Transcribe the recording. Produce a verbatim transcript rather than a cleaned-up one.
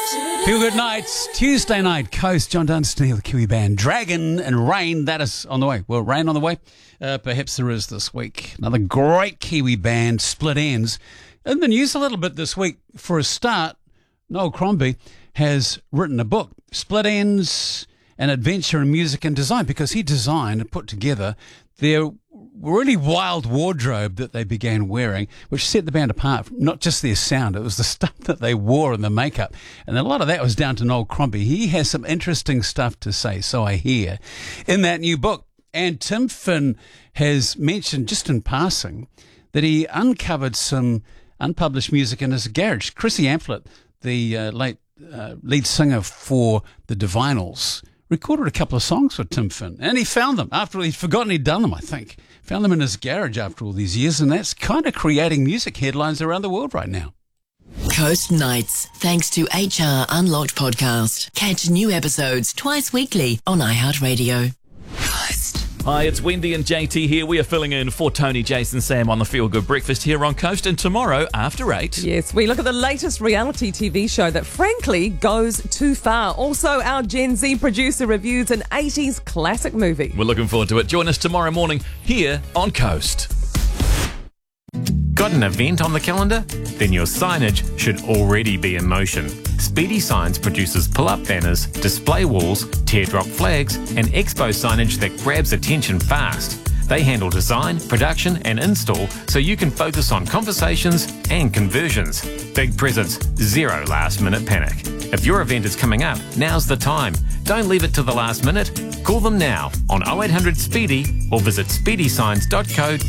Feel Good Nights, Tuesday night, Coast, John Dunstall, the Kiwi band, Dragon and Rain, that is on the way. Well, Rain on the way? Uh, perhaps there is this week. Another great Kiwi band, Split Enz. In the news a little bit this week. For a start, Noel Crombie has written a book, Split Enz, An Adventure in Music and Design, because he designed and put together their really wild wardrobe that they began wearing, which set the band apart from not just their sound, it was the stuff that they wore and the makeup. And a lot of that was down to Noel Crombie. He has some interesting stuff to say, so I hear, in that new book. And Tim Finn has mentioned, just in passing, that he uncovered some unpublished music in his garage. Chrissy Amphlett, the uh, late uh, lead singer for the Divinals, recorded a couple of songs for Tim Finn, and he found them after he'd forgotten he'd done them, I think. Found them in his garage after all these years, and that's kind of creating music headlines around the world right now. Coast Nights, thanks to H R Unlocked podcast. Catch new episodes twice weekly on iHeartRadio. Coast. Hi, it's Wendy and J T here. We are filling in for Tony, Jason, Sam on the Feel Good Breakfast here on Coast. And tomorrow, after eight... Yes, we look at the latest reality T V show that, frankly, goes too far. Also, our Gen Z producer reviews an eighties classic movie. We're looking forward to it. Join us tomorrow morning here on Coast. Got an event on the calendar? Then your signage should already be in motion. Speedy Signs produces pull-up banners, display walls, teardrop flags, and expo signage that grabs attention fast. They handle design, production, and install so you can focus on conversations and conversions. Big presents, zero last-minute panic. If your event is coming up, now's the time. Don't leave it to the last minute. Call them now on oh eight hundred Speedy or visit speedy signs dot co dot n z.